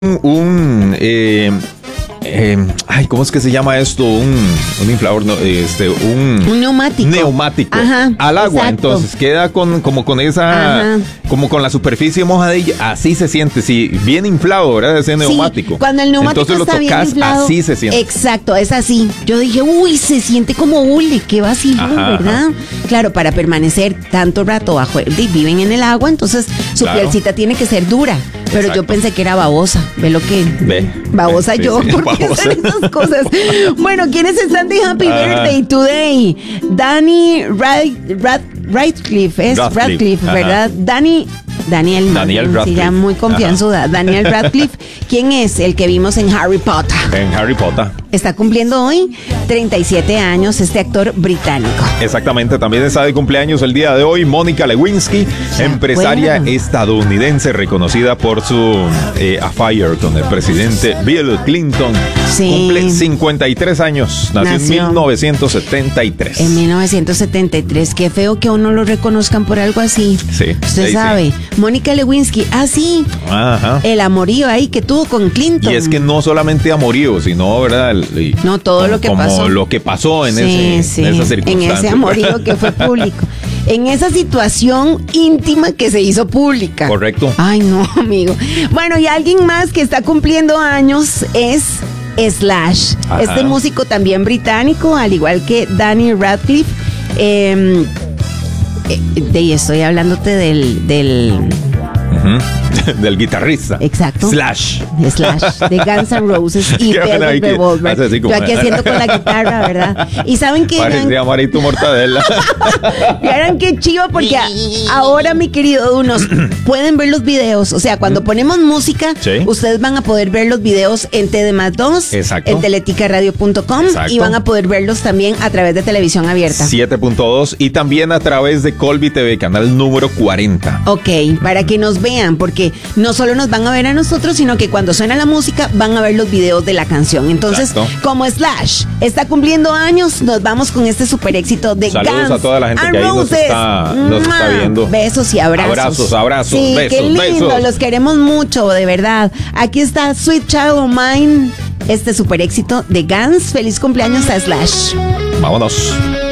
¿cómo es que se llama esto? Un inflador, no, un neumático Ajá, al agua. exacto. Entonces queda como con esa, como con la superficie mojadilla. Así se siente, si bien inflado, ¿verdad? Ese neumático. Sí, cuando el neumático entonces está lo tocas, bien inflado, así se siente. Exacto, es así. Yo dije, se siente como hule, qué vacilón, ¿verdad? Claro, para permanecer tanto rato viven en el agua, entonces su pielcita tiene que ser dura. Pero Exacto. yo pensé que era babosa. Ve lo que... Babosa sí, yo, sí, ¿por qué babosa. hacen esas cosas? Bueno, ¿quiénes están de Happy Birthday today? Danny Radcliffe, ¿verdad? Daniel Radcliffe. sí, ya muy confianzuda. Daniel Radcliffe, ¿quién es? El que vimos en Harry Potter. En Harry Potter. Está cumpliendo hoy 37 años este actor británico. Exactamente, también está de cumpleaños el día de hoy Mónica Lewinsky, empresaria estadounidense reconocida por su affair con el presidente Bill Clinton. Sí. Cumple 53 años, nació en 1973. En 1973, qué feo que a uno lo reconozcan por algo así. Sí. Usted sí, sabe, sí. Mónica Lewinsky, sí. Ajá. El amorío ahí que tuvo con Clinton. Y es que no solamente amorío, sino, ¿verdad? No, todo lo que pasó. Como lo que pasó en, en esa circunstancia. En ese amorío que fue público. En esa situación íntima que se hizo pública. Correcto. Ay, no, amigo. Bueno, y alguien más que está cumpliendo años es Slash. Ajá. Este músico también británico, al igual que Danny Radcliffe. Estoy hablándote del del guitarrista. Exacto. Slash, de Guns N' Roses y Velvet Revolver. Yo aquí haciendo con la guitarra, ¿verdad? Y saben que parecía Marito Mortadela. Vieran qué chivo, porque ahora, mi querido Dunos, pueden ver los videos. O sea, cuando ponemos música, ustedes van a poder ver los videos en TD+2, exacto, en teleticaradio.com, y van a poder verlos también a través de televisión abierta. 7.2 y también a través de Colby TV, canal número 40. Ok, para que nos vean, porque no solo nos van a ver a nosotros, sino que cuando suena la música van a ver los videos de la canción. Entonces, como Slash está cumpliendo años, nos vamos con este super éxito de Guns. Saludos a toda la gente que ahí nos está viendo. Besos y abrazos. Abrazos, sí, besos, qué lindo, besos. los queremos mucho, de verdad. Aquí está Sweet Child of Mine, este super éxito de Guns. Feliz cumpleaños a Slash. Vámonos.